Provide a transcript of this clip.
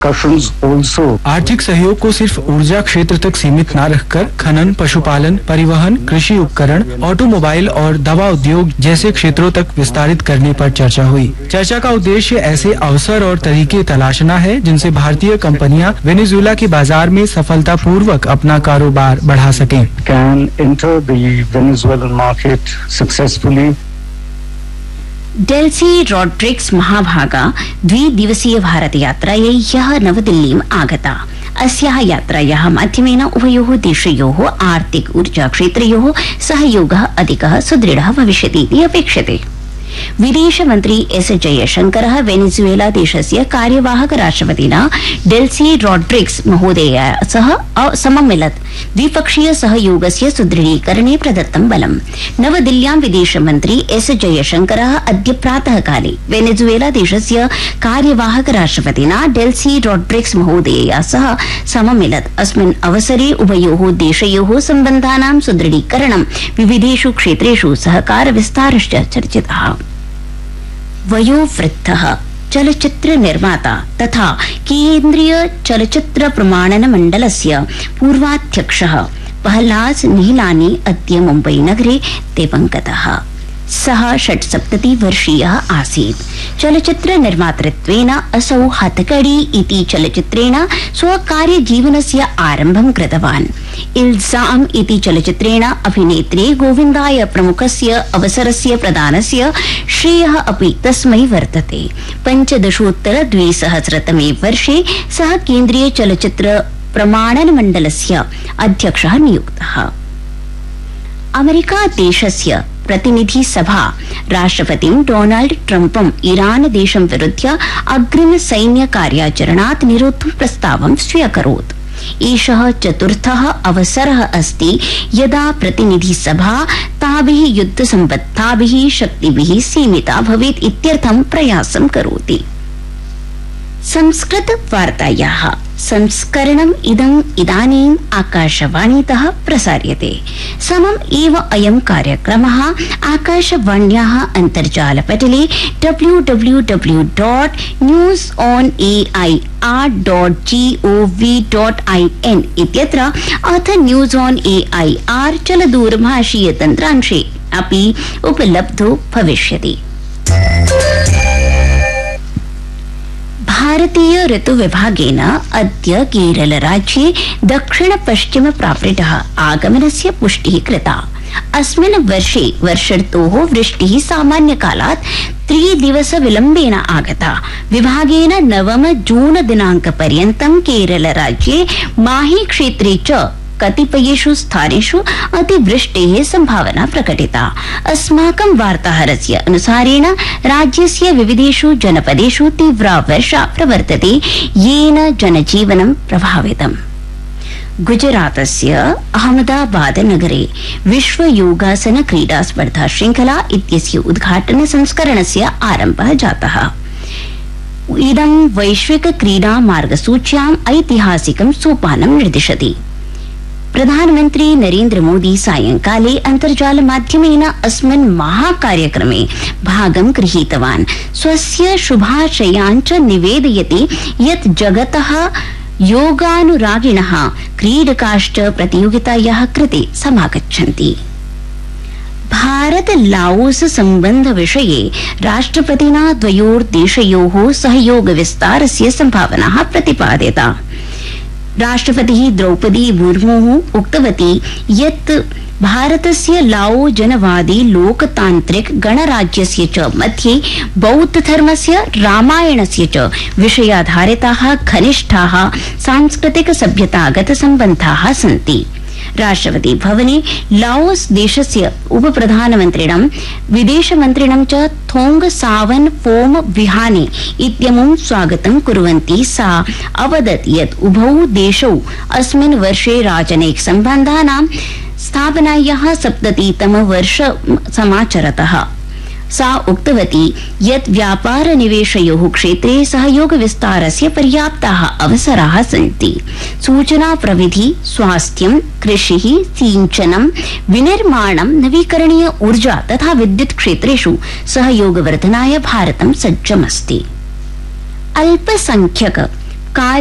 आर्थिक सहयोग को सिर्फ ऊर्जा क्षेत्र तक सीमित न रखकर खनन, पशुपालन, परिवहन, कृषि उपकरण, ऑटोमोबाइल और दवा उद्योग जैसे क्षेत्रों तक विस्तारित करने पर चर्चा हुई। चर्चा का उद्देश्य ऐसे अवसर और तरीके तलाशना है जिनसे भारतीय कंपनियां वेनेजुएला के बाजार में सफलतापूर्वक अपना कारोबार बढ़ा सकें। डेल्सी रॉड्रिग्स महाभागा द्विदिवसीय भारतयात्रायै ह्यः नवदिल्लीम् आगता। अस्याः यात्रायाः माध्यमेन उभयोः देशयोः आर्थिक ऊर्जा क्षेत्रयोः सहयोगः अधिकः सुदृढः भविष्यति इति अपेक्षते। विदेश मंत्री एस जयशंकरः वेनेजुएला देशस्य कार्यवाहक राष्ट्रपतिना डेल्सी रॉड्रिग्स महोदयया सह सममिलत्। द्विपक्षीय सहयोगस्य सुदृढीकरणे प्रदत्तं बलम्। नवदिल्ल्यां विदेश मंत्री एस जयशंकरः अद्य प्रातः काले वेनेजुएला देशस्य कार्यवाहक राष्ट्रपतिना डेल्सी रॉड्रिग्स महोदयया सह सममिलत्। अस्मिन् अवसरे उभयोः देशयोः सम्बन्धानां सुदृढीकरणं, विविधेषु क्षेत्रेषु सहकार विस्तारश्च चर्चितः। वयोवृद्धः चलचित्र निर्माता तथा केन्द्रीय चलचित्र प्रमाणन मंडलस्य पूर्वाध्यक्षः प्रहलाद निहलानी अद्य मुम्बई नगरे दिवङ्गतः। सः 76 वर्षीयः आसीत्। चलचित्र निर्मातृत्वेन असौ हथकड़ी इति चलचित्रेण स्वकार्यजीवनस्य आरम्भं कृतवान्। इल्जाम इति चलचित्रेण अभिनेत्रे गोविन्दाय प्रमुखस्य अवसरस्य प्रदानस्य श्रेयः अपि तस्मै वर्तते। 15 तमे वर्षे सः केन्द्रीय चलचित्र प्रमाणन मण्डलस्य अध्यक्षः नियुक्तः। अमेरिका देशस्य प्रतिनिधि सभा राष्ट्रपतिं डोनाल्ड ट्रम्पं ईरान देशं विरुध्य अग्रिम सैन्य कार्याचरणात् निरोद्धुं प्रस्तावं स्व्यकरोत्। एषः चतुर्थः अवसरः अस्ति यदा प्रतिनिधि सभा ताभिः युद्धसम्बद्धाभिः शक्तिभिः सीमिता भवेत् इत्यर्थं प्रयासं करोति। संस्कृत वार्तायाः संस्करणम् इदानीम् आकाशवाणीतः प्रसार्यते। समम् एव अयं कार्यक्रमः आकाशवाण्याः अन्तर्जालपटले www.newsonair.gov.in इत्यत्र अथ न्यूज ऑन एआईआर चलदूरभाषीय तन्त्रांशे अपि उपलब्धो भविष्यति। भारतीय ऋतु विभागेन अद्य केरल राज्ये दक्षिण पश्चिम प्रावृतः आगमनस्य पुष्टिः कृता। अस्मिन् वर्षे वर्षर्तोः वृष्टिः सामान्यकालात् 3 दिवस विलम्बेन आगता। विभागेन 9 जून दिनाङ्कपर्यन्तं केरल राज्ये माही क्षेत्रे च कतिपयेषु स्थानेषु अतिवृष्टेः संभावना प्रकटिता। अस्माकं वार्ताहरस्य अनुसारेण राज्यस्य विविधेषु जनपदेषु तीव्रा वर्षा प्रवर्तते, येन जनजीवनं प्रभावितम्। गुजरातस्य अहमदाबाद नगरे विश्व योगासन क्रीडा स्पर्धा श्रृंखला इत्यस्य उद्घाटन संस्करणस्य आरम्भः जातः। इदं वैश्विक क्रीडा मार्गसूच्याम् ऐतिहासिकं सोपानं निर्दिशति। प्रधानमन्त्री नरेन्द्र मोदी सायंकाले अन्तर्जाल माध्यमेन अस्मिन् महाकार्यक्रमे भागं गृहीतवान्। स्वस्य शुभाशयान् च निवेदयति यत् जगतः योगानुरागिणः क्रीडकाश्च प्रतियोगितायाः कृते समागच्छन्ति। भारत लाओस संबंध विषये राष्ट्रपतिना द्वयोर्देशयोः सहयोग विस्तारस्य संभावनाः प्रतिपादिता। राष्ट्रपतिः द्रौपदी मुर्मुः उक्तवती यत् भारतस्य लाओ जनवादी लोकतान्त्रिक गणराज्यस्य च मध्ये बौद्ध धर्मस्य रामायणस्य च विषयाधारिताः घनिष्ठाः सांस्कृतिक सभ्यतागत सम्बन्धाः सन्ति। राष्ट्रपति भवने लाओस देशस्य उप प्रधानमन्त्रिणं विदेशमन्त्रिणं च थोंग सावन फोम विहाने इत्यमुं स्वागतं कुर्वन्ती सा अवदत् यत् उभौ देशौ अस्मिन् वर्षे राजनैतिक सम्बन्धानां स्थापनायाः 70तम वर्ष समाचरतः। सा उक्तवती यत् व्यापार निवेशयोः क्षेत्रे सहयोग विस्तारस्य पर्याप्ताः अवसराः सन्ति। सूचना प्रविधि, स्वास्थ्यं, कृषिः, सिंचनं, विनिर्माणं, नवीकरणीय ऊर्जा तथा विद्युत् क्षेत्रेषु सहयोगवर्धनाय भारतं सज्जमस्ति। अल्पसंख्यक कार्य